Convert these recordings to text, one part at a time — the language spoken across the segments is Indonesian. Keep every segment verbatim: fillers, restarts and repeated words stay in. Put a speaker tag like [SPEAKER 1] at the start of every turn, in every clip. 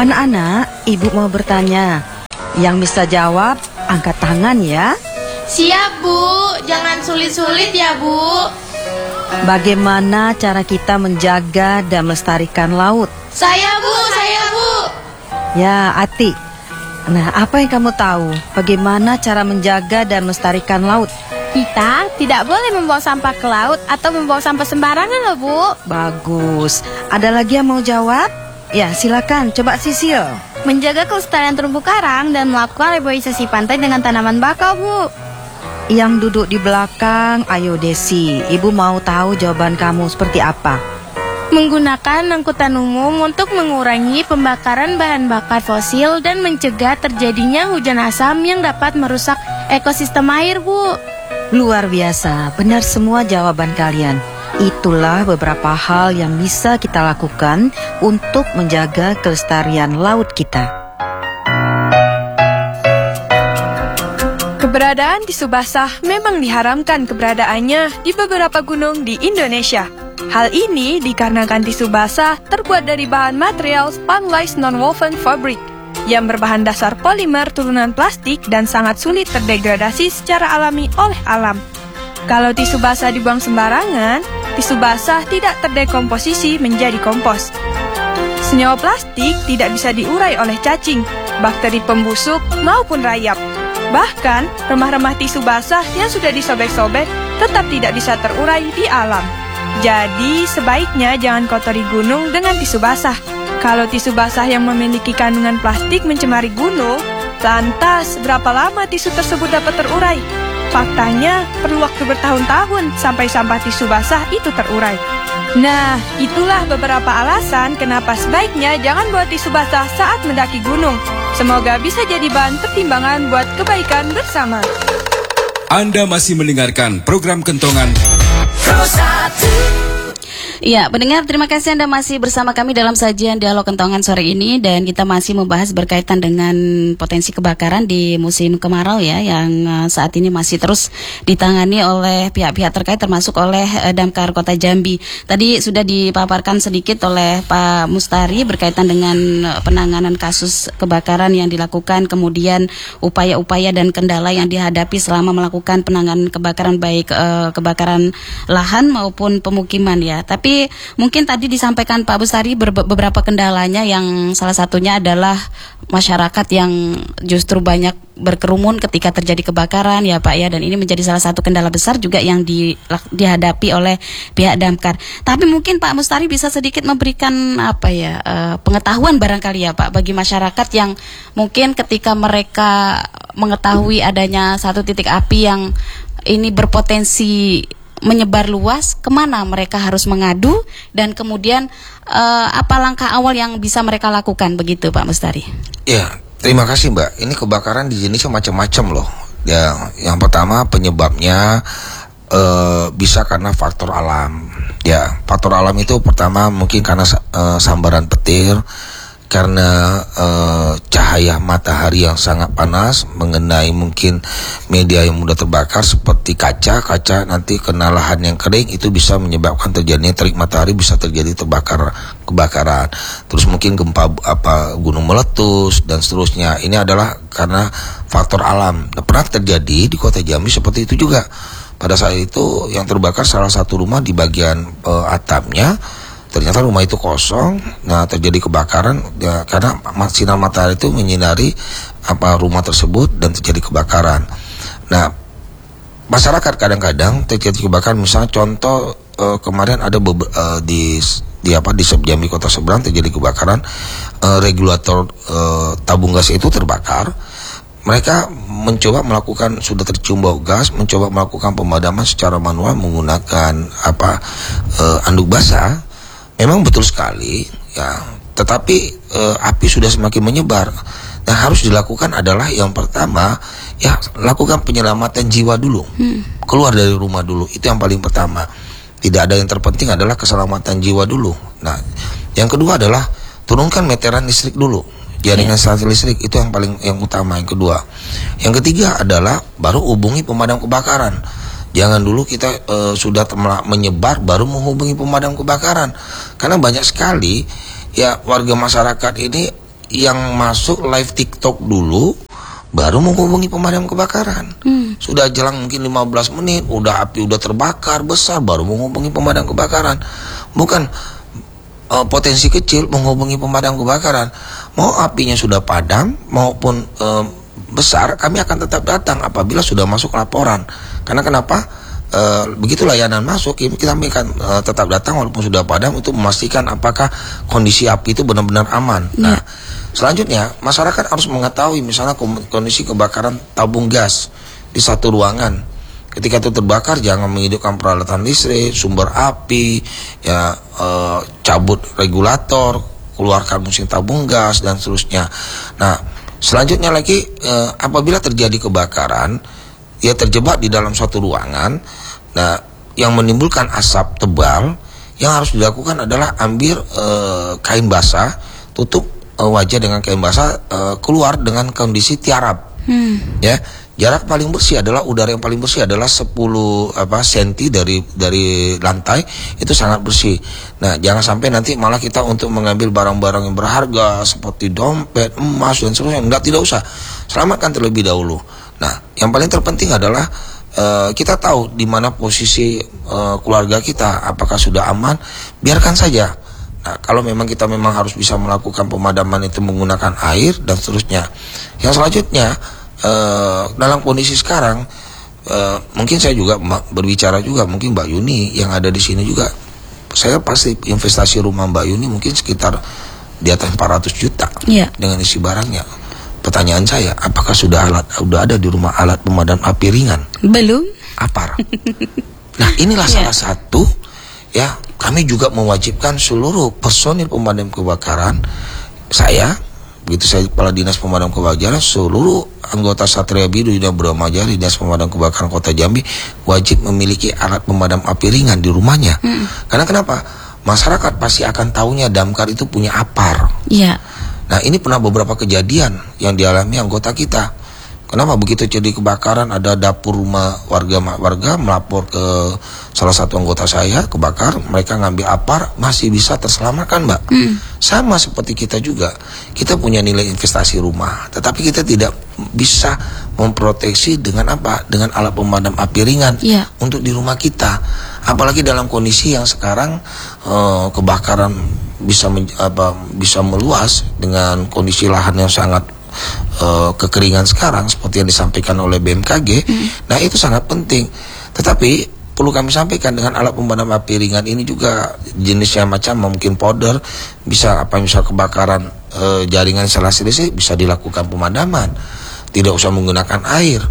[SPEAKER 1] Anak-anak, ibu mau bertanya. Yang bisa jawab, angkat tangan ya.
[SPEAKER 2] Siap, Bu. Jangan sulit-sulit ya, Bu.
[SPEAKER 1] Bagaimana cara kita menjaga dan melestarikan laut?
[SPEAKER 2] Saya, Bu. Saya, Bu.
[SPEAKER 1] Ya, Ati. Nah, apa yang kamu tahu? Bagaimana cara menjaga dan melestarikan laut?
[SPEAKER 3] Kita tidak boleh membawa sampah ke laut atau membawa sampah sembarangan loh, Bu.
[SPEAKER 1] Bagus. Ada lagi yang mau jawab? Ya, silakan. Coba Sisil.
[SPEAKER 3] Menjaga kelestarian terumbu karang dan melakukan reboisasi pantai dengan tanaman bakau, Bu.
[SPEAKER 1] Yang duduk di belakang, ayo Desi. Ibu mau tahu jawaban kamu seperti apa?
[SPEAKER 3] Menggunakan angkutan umum untuk mengurangi pembakaran bahan bakar fosil dan mencegah terjadinya hujan asam yang dapat merusak ekosistem air, Bu.
[SPEAKER 1] Luar biasa, benar semua jawaban kalian. Itulah beberapa hal yang bisa kita lakukan untuk menjaga kelestarian laut kita.
[SPEAKER 4] Keberadaan tisu basah memang diharamkan keberadaannya di beberapa gunung di Indonesia. Hal ini dikarenakan tisu basah terbuat dari bahan material spunlace non-woven fabric yang berbahan dasar polimer turunan plastik dan sangat sulit terdegradasi secara alami oleh alam. Kalau tisu basah dibuang sembarangan, tisu basah tidak terdekomposisi menjadi kompos. Senyawa plastik tidak bisa diurai oleh cacing, bakteri pembusuk maupun rayap. Bahkan, remah-remah tisu basah yang sudah disobek-sobek tetap tidak bisa terurai di alam. Jadi, sebaiknya jangan kotori gunung dengan tisu basah. Kalau tisu basah yang memiliki kandungan plastik mencemari gunung, lantas berapa lama tisu tersebut dapat terurai? Faktanya, perlu waktu bertahun-tahun sampai sampah tisu basah itu terurai. Nah, itulah beberapa alasan kenapa sebaiknya jangan bawa tisu basah saat mendaki gunung. Semoga bisa jadi bahan pertimbangan buat kebaikan bersama.
[SPEAKER 5] Anda masih mendengarkan program Kentongan.
[SPEAKER 6] Iya, pendengar, terima kasih Anda masih bersama kami dalam sajian Dialog Kentongan sore ini, dan kita masih membahas berkaitan dengan potensi kebakaran di musim kemarau ya, yang uh, saat ini masih terus ditangani oleh pihak-pihak terkait termasuk oleh uh, Damkar Kota Jambi. Tadi sudah dipaparkan sedikit oleh Pak Mustari berkaitan dengan uh, penanganan kasus kebakaran yang dilakukan, kemudian upaya-upaya dan kendala yang dihadapi selama melakukan penanganan kebakaran, baik uh, kebakaran lahan maupun pemukiman ya. Tapi mungkin tadi disampaikan Pak Bustari beberapa kendalanya, yang salah satunya adalah masyarakat yang justru banyak berkerumun ketika terjadi kebakaran ya Pak ya, dan ini menjadi salah satu kendala besar juga yang di, dihadapi oleh pihak Damkar. Tapi mungkin Pak Mustari bisa sedikit memberikan apa ya uh, pengetahuan barangkali ya Pak bagi masyarakat yang mungkin ketika mereka mengetahui adanya satu titik api yang ini berpotensi menyebar luas, kemana mereka harus mengadu, dan kemudian uh, apa langkah awal yang bisa mereka lakukan, begitu Pak Mustari?
[SPEAKER 7] Ya, terima kasih Mbak. Ini kebakaran di jenisnya macam-macam loh. Ya, yang pertama penyebabnya uh, bisa karena faktor alam. Ya, faktor alam itu pertama mungkin karena uh, sambaran petir, karena uh, cahaya matahari yang sangat panas mengenai mungkin media yang mudah terbakar seperti kaca, kaca nanti kena lahan yang kering, itu bisa menyebabkan terjadinya terik matahari, bisa terjadi terbakar kebakaran. Terus mungkin gempa apa gunung meletus dan seterusnya. Ini adalah karena faktor alam. Nah, pernah terjadi di Kota Jambi seperti itu juga. Pada saat itu yang terbakar salah satu rumah di bagian uh, atapnya. Ternyata rumah itu kosong. Nah, terjadi kebakaran ya, karena sinar matahari itu menyinari apa rumah tersebut dan terjadi kebakaran. Nah, masyarakat kadang-kadang terjadi kebakaran. Misalnya contoh eh, kemarin ada beber, eh, di di apa di Jambi Kota seberang terjadi kebakaran, eh, regulator eh, tabung gas itu terbakar. Mereka mencoba melakukan, sudah tercium bau gas, mencoba melakukan pemadaman secara manual menggunakan apa eh, anduk basah. Memang betul sekali ya, tetapi e, api sudah semakin menyebar. Nah, harus dilakukan adalah yang pertama ya, lakukan penyelamatan jiwa dulu. hmm. Keluar dari rumah dulu, itu yang paling pertama. Tidak ada yang terpenting adalah keselamatan jiwa dulu. Nah, yang kedua adalah turunkan meteran listrik dulu, jaringan yeah. listrik, itu yang paling yang utama. Yang kedua, yang ketiga adalah baru hubungi pemadam kebakaran. Jangan dulu kita uh, sudah menyebar baru menghubungi pemadam kebakaran, karena banyak sekali ya warga masyarakat ini yang masuk live TikTok dulu, baru menghubungi pemadam kebakaran. Hmm. Sudah jelang mungkin lima belas menit, udah api udah terbakar besar, baru menghubungi pemadam kebakaran. Bukan uh, potensi kecil menghubungi pemadam kebakaran. Mau apinya sudah padam maupun uh, besar, kami akan tetap datang apabila sudah masuk laporan. Karena kenapa? Uh, begitu layanan masuk, kita akan uh, tetap datang walaupun sudah padam untuk memastikan apakah kondisi api itu benar-benar aman. Yeah. Nah, selanjutnya masyarakat harus mengetahui misalnya kondisi kebakaran tabung gas di satu ruangan. Ketika itu terbakar, jangan menghidupkan peralatan listrik, sumber api, ya uh, cabut regulator, keluarkan mesin tabung gas dan seterusnya. Nah, selanjutnya lagi uh, apabila terjadi kebakaran, dia terjebak di dalam suatu ruangan, nah yang menimbulkan asap tebal, yang harus dilakukan adalah ambil e, kain basah, tutup e, wajah dengan kain basah, e, keluar dengan kondisi tiarap. Hmm. Ya, jarak paling bersih adalah udara yang paling bersih adalah sepuluh apa senti dari dari lantai, itu sangat bersih. Nah, jangan sampai nanti malah kita untuk mengambil barang-barang yang berharga seperti dompet, emas dan sebagainya, enggak, tidak usah. Selamatkan terlebih dahulu. Nah, yang paling terpenting adalah uh, kita tahu di mana posisi uh, keluarga kita, apakah sudah aman, biarkan saja. Nah, kalau memang kita memang harus bisa melakukan pemadaman itu menggunakan air dan seterusnya. Yang selanjutnya, uh, dalam kondisi sekarang, uh, mungkin saya juga berbicara juga, mungkin Mbak Yuni yang ada di sini juga, saya pasti investasi rumah Mbak Yuni mungkin sekitar di atas empat ratus juta yeah. dengan isi barangnya. Pertanyaan saya, apakah sudah alat sudah ada di rumah alat pemadam api ringan?
[SPEAKER 6] Belum.
[SPEAKER 7] Apar. Nah, inilah yeah. salah satu ya, kami juga mewajibkan seluruh personil pemadam kebakaran, saya, begitu saya Kepala Dinas Pemadam Kebakaran, seluruh anggota Satria Bidu dan Bramajari Dinas Pemadam Kebakaran Kota Jambi wajib memiliki alat pemadam api ringan di rumahnya. Hmm. Karena kenapa? Masyarakat pasti akan tahunya damkar itu punya apar. Iya. Yeah. Nah, ini pernah beberapa kejadian yang dialami anggota kita. Kenapa begitu jadi kebakaran, ada dapur rumah warga-warga melapor ke salah satu anggota saya kebakar, mereka ngambil apar, masih bisa terselamatkan, Mbak. Hmm. Sama seperti kita juga, kita punya nilai investasi rumah, tetapi kita tidak bisa memproteksi dengan apa? Dengan alat pemadam api ringan yeah. untuk di rumah kita. Apalagi dalam kondisi yang sekarang uh, kebakaran bisa men, apa, bisa meluas dengan kondisi lahan yang sangat uh, kekeringan sekarang seperti yang disampaikan oleh B M K G. Hmm. Nah, itu sangat penting. Tetapi perlu kami sampaikan dengan alat pemadam api ringan ini juga jenisnya macam mungkin powder, bisa apa misal kebakaran uh, jaringan instalasi listrik bisa dilakukan pemadaman. Tidak usah menggunakan air.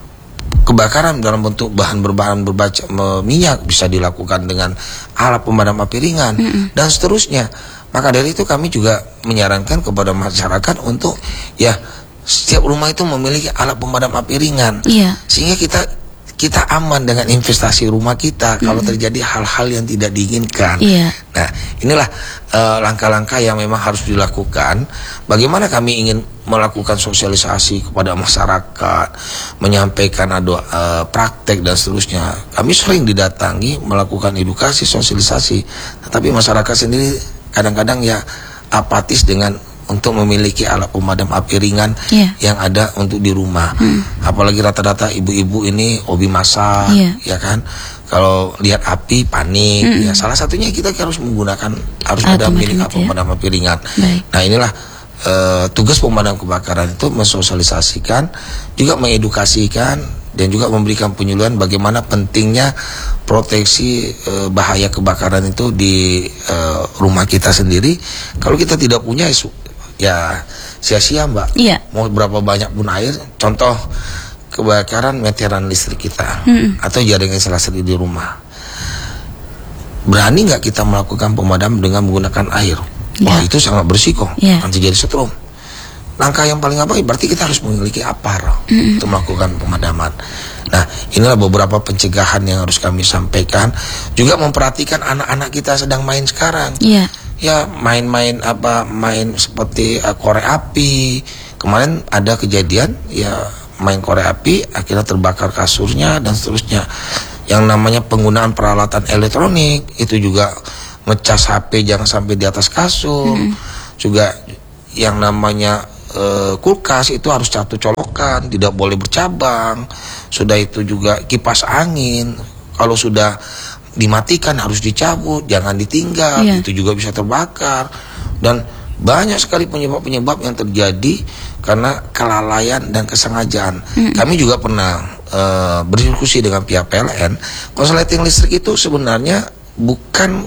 [SPEAKER 7] Kebakaran dalam bentuk bahan berbahan berbaca minyak bisa dilakukan dengan alat pemadam api ringan mm-hmm. dan seterusnya. Maka dari itu kami juga menyarankan kepada masyarakat untuk ya setiap rumah itu memiliki alat pemadam api ringan yeah. sehingga kita kita aman dengan investasi rumah kita mm-hmm. kalau terjadi hal-hal yang tidak diinginkan. Yeah. Nah, inilah uh, langkah-langkah yang memang harus dilakukan. Bagaimana kami ingin melakukan sosialisasi kepada masyarakat, menyampaikan ada uh, praktek dan seterusnya. Kami sering didatangi melakukan edukasi, sosialisasi, tetapi masyarakat sendiri kadang-kadang ya apatis dengan untuk memiliki alat pemadam api ringan yeah. yang ada untuk di rumah. Hmm. Apalagi rata-rata ibu-ibu ini hobi masak, yeah. ya kan. Kalau lihat api panik, mm-hmm. ya salah satunya kita harus menggunakan harus ada milik alat pemadam api ringan. Baik. Nah, inilah uh, tugas pemadam kebakaran itu mensosialisasikan, juga mengedukasikan dan juga memberikan penyuluhan bagaimana pentingnya proteksi uh, bahaya kebakaran itu di uh, rumah kita sendiri. Kalau kita tidak punya ya sia-sia, Mbak. Iya. Mau berapa banyak pun air, contoh kebakaran meteran listrik kita hmm. atau jaringan instalasi di rumah, berani nggak kita melakukan pemadam dengan menggunakan air? Ya. Wah, itu sangat berisiko, ya. Akan terjadi setrum. Langkah yang paling apa? Berarti kita harus memiliki apar hmm. untuk melakukan pemadaman. Nah, inilah beberapa pencegahan yang harus kami sampaikan. Juga memperhatikan anak-anak kita sedang main sekarang. Ya. Ya, main-main apa, main seperti uh, korek api. Kemarin ada kejadian, ya main korek api, akhirnya terbakar kasurnya dan seterusnya. Yang namanya penggunaan peralatan elektronik, itu juga ngecas H P jangan sampai di atas kasur. Hmm. Juga yang namanya uh, kulkas itu harus satu colokan, tidak boleh bercabang. Sudah itu juga kipas angin, kalau sudah dimatikan harus dicabut, jangan ditinggal,
[SPEAKER 6] Iya.
[SPEAKER 7] itu juga bisa terbakar. Dan banyak sekali penyebab-penyebab yang terjadi karena kelalaian dan kesengajaan. Mm. Kami juga pernah uh, berdiskusi dengan pihak P L N, konsleting listrik itu sebenarnya bukan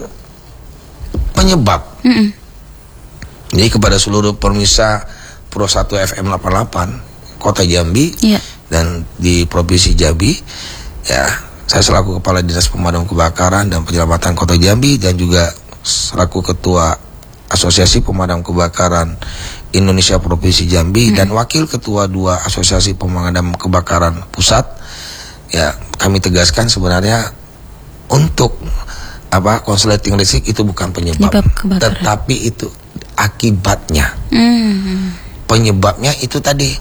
[SPEAKER 7] penyebab.
[SPEAKER 6] Mm-mm.
[SPEAKER 7] Jadi kepada seluruh pemirsa Pro satu F M delapan puluh delapan Kota Jambi
[SPEAKER 6] Iya.
[SPEAKER 7] dan di Provinsi Jambi, ya, saya selaku Kepala Dinas Pemadam Kebakaran dan Penyelamatan Kota Jambi dan juga selaku Ketua Asosiasi Pemadam Kebakaran Indonesia Provinsi Jambi hmm. dan Wakil Ketua dua Asosiasi Pemadam Kebakaran Pusat, ya, kami tegaskan sebenarnya untuk apa konsleting listrik itu bukan penyebab, tetapi itu akibatnya. Hmm. Penyebabnya itu tadi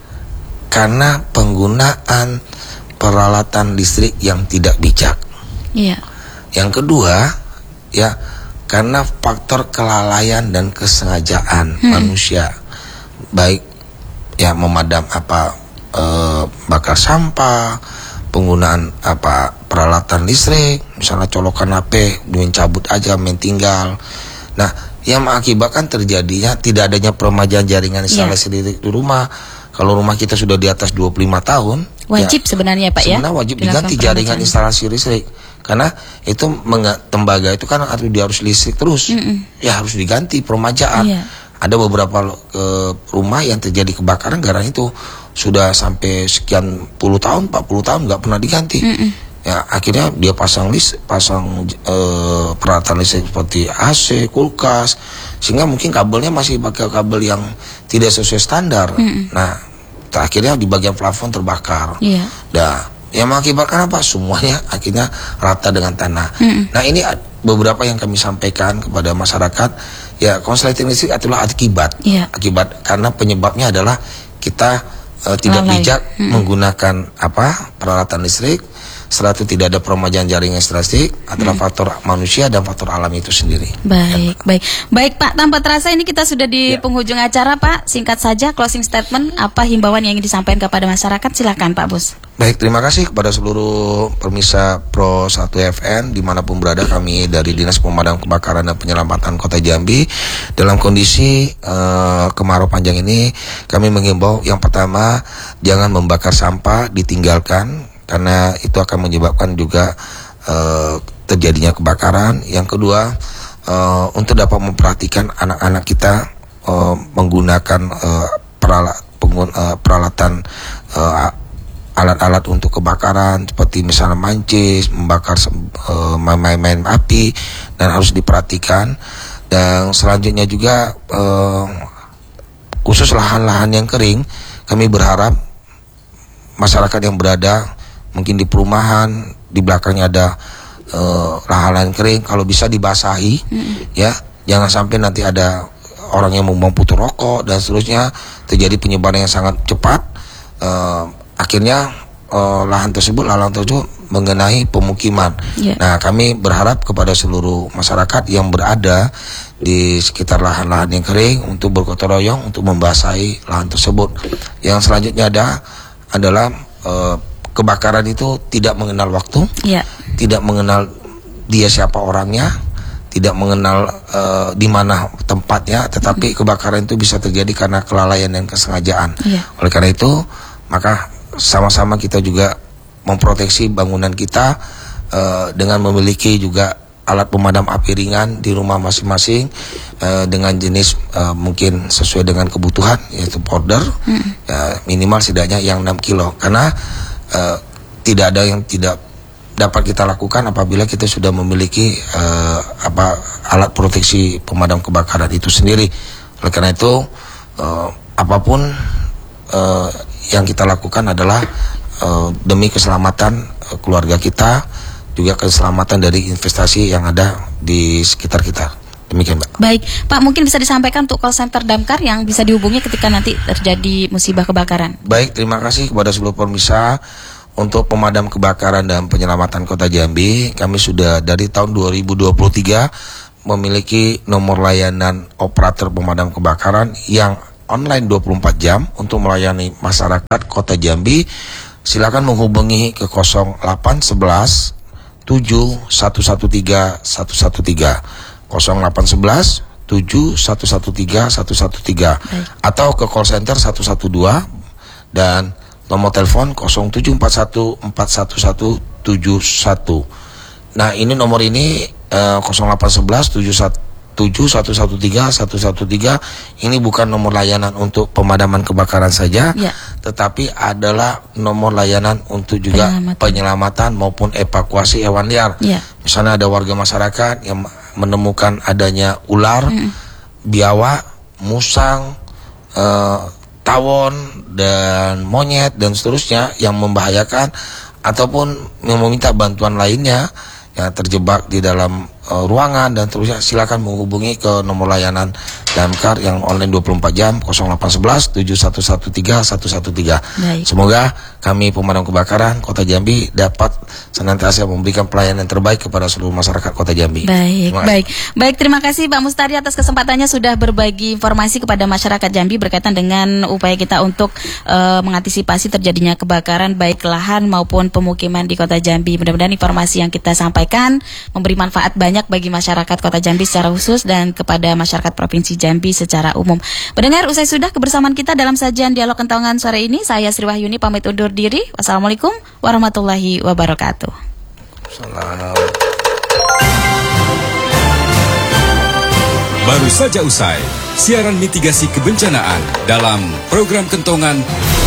[SPEAKER 7] karena penggunaan peralatan listrik yang tidak bijak.
[SPEAKER 6] Iya.
[SPEAKER 7] Yang kedua, ya, karena faktor kelalaian dan kesengajaan hmm. manusia, baik ya memadam apa e, bakar sampah, penggunaan apa peralatan listrik, misalnya colokan H P, main cabut aja, main tinggal. Nah, yang mengakibatkan terjadinya tidak adanya peremajaan jaringan instalasi yeah. listrik di rumah. Kalau rumah kita sudah di atas dua puluh lima tahun,
[SPEAKER 6] wajib ya, sebenarnya Pak ya.
[SPEAKER 7] Sebenarnya wajib diganti jaringan instalasi listrik. Karena itu tembaga itu kan harus dia harus listrik terus. Mm-mm. Ya harus diganti peremajaan. Yeah. Ada beberapa ke rumah yang terjadi kebakaran karena itu sudah sampai sekian puluh tahun, empat puluh tahun nggak pernah diganti. Mm-mm. Ya akhirnya dia pasang list, pasang uh, peralatan listrik seperti A C, kulkas, sehingga mungkin kabelnya masih pakai kabel yang tidak sesuai standar. Mm-mm. Nah, akhirnya di bagian plafon terbakar. Yeah. Nah, yang mengakibatkan apa? Semuanya akhirnya rata dengan tanah. Mm-mm. Nah, ini beberapa yang kami sampaikan kepada masyarakat. Ya, konsleting listrik adalah akibat. Yeah. Akibat karena penyebabnya adalah kita uh, tidak Lalai. bijak mm-mm. menggunakan apa peralatan listrik. Setelah itu tidak ada peremajaan jaringan listrik adalah hmm. faktor manusia dan faktor alam itu sendiri.
[SPEAKER 6] Baik, ya. baik, baik Pak. Tanpa terasa ini kita sudah di ya. penghujung acara Pak. Singkat saja closing statement, apa himbauan yang ingin disampaikan kepada masyarakat? Silakan Pak Bus.
[SPEAKER 7] Baik, terima kasih kepada seluruh pemirsa Pro satu F M dimanapun berada. Kami dari Dinas Pemadam Kebakaran dan Penyelamatan Kota Jambi dalam kondisi uh, kemarau panjang ini kami menghimbau yang pertama jangan membakar sampah, ditinggalkan. Karena itu akan menyebabkan juga uh, terjadinya kebakaran. Yang kedua, uh, untuk dapat memperhatikan anak-anak kita uh, menggunakan uh, peralat, pengun, uh, peralatan uh, alat-alat untuk kebakaran seperti misalnya mancis, membakar uh, main-main api, dan harus diperhatikan. Dan selanjutnya juga uh, khusus lahan-lahan yang kering, kami berharap masyarakat yang berada mungkin di perumahan, di belakangnya ada uh, lahan-lahan kering, kalau bisa dibasahi, mm-hmm. ya, jangan sampai nanti ada orang yang membuang putu rokok dan seterusnya, terjadi penyebaran yang sangat cepat, uh, akhirnya uh, lahan tersebut, lahan tersebut mengenai pemukiman. Yeah. Nah, kami berharap kepada seluruh masyarakat yang berada di sekitar lahan-lahan yang kering untuk bergotong royong untuk membasahi lahan tersebut. Yang selanjutnya ada adalah uh, kebakaran itu tidak mengenal waktu, ya. tidak mengenal dia siapa orangnya, tidak mengenal uh, di mana tempatnya, tetapi mm-hmm. kebakaran itu bisa terjadi karena kelalaian dan kesengajaan. Ya. Oleh karena itu, maka sama-sama kita juga memproteksi bangunan kita uh, dengan memiliki juga alat pemadam api ringan di rumah masing-masing uh, dengan jenis uh, mungkin sesuai dengan kebutuhan, yaitu powder, mm-hmm. uh, minimal setidaknya yang enam kilo, karena Uh, tidak ada yang tidak dapat kita lakukan apabila kita sudah memiliki uh, apa alat proteksi pemadam kebakaran itu sendiri. Oleh karena itu uh, apapun uh, yang kita lakukan adalah uh, demi keselamatan uh, keluarga kita, juga keselamatan dari investasi yang ada di sekitar kita. Demikian, Mbak.
[SPEAKER 6] Baik, Pak, mungkin bisa disampaikan untuk call center damkar yang bisa dihubungi ketika nanti terjadi musibah kebakaran.
[SPEAKER 7] Baik, terima kasih kepada seluruh pemirsa. Untuk pemadam kebakaran dan penyelamatan Kota Jambi, kami sudah dari tahun dua ribu dua puluh tiga memiliki nomor layanan operator pemadam kebakaran yang online dua puluh empat jam untuk melayani masyarakat Kota Jambi. Silakan menghubungi ke nol delapan satu satu tujuh satu satu tiga satu satu tiga nol delapan satu satu tujuh satu satu tiga satu satu tiga atau ke call center satu satu dua dan nomor telepon nol tujuh empat satu empat satu satu tujuh satu. Nah, ini nomor ini uh, nol delapan satu satu tujuh satu tujuh satu satu tiga satu satu tiga ini bukan nomor layanan untuk pemadaman kebakaran saja,
[SPEAKER 6] Ya.
[SPEAKER 7] tetapi adalah nomor layanan untuk juga
[SPEAKER 6] Penyelamatan.
[SPEAKER 7] penyelamatan maupun evakuasi hewan liar.
[SPEAKER 6] Ya.
[SPEAKER 7] Misalnya ada warga masyarakat yang menemukan adanya ular,
[SPEAKER 6] Mm.
[SPEAKER 7] biawak, musang, eh, tawon dan monyet dan seterusnya yang membahayakan ataupun yang meminta bantuan lainnya yang terjebak di dalam uh, ruangan dan terusnya, silakan menghubungi ke nomor layanan Damkar yang online dua puluh empat jam nol delapan satu satu tujuh satu satu tiga satu satu tiga.
[SPEAKER 6] Baik.
[SPEAKER 7] Semoga kami pemadam kebakaran Kota Jambi dapat senantiasa memberikan pelayanan terbaik kepada seluruh masyarakat Kota Jambi.
[SPEAKER 6] Baik,
[SPEAKER 7] Terima kasih.
[SPEAKER 6] baik. Baik, terima kasih Pak Mustari atas kesempatannya sudah berbagi informasi kepada masyarakat Jambi berkaitan dengan upaya kita untuk uh, mengantisipasi terjadinya kebakaran baik lahan maupun pemukiman di Kota Jambi. Mudah-mudahan informasi yang kita sampaikan memberi manfaat banyak bagi masyarakat Kota Jambi secara khusus dan kepada masyarakat Provinsi Jambi secara umum. Pendengar, usai sudah kebersamaan kita dalam sajian Dialog Kentongan sore ini, saya Sri Wahyuni pamit undur diri. Wassalamualaikum warahmatullahi wabarakatuh.
[SPEAKER 7] Salam.
[SPEAKER 5] Baru saja usai siaran mitigasi kebencanaan dalam program Kentongan